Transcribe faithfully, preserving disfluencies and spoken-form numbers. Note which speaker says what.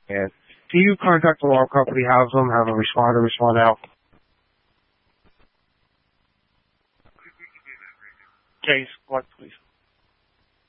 Speaker 1: And do you contact the alarm company, have them, have a responder respond out?
Speaker 2: Case, what, please?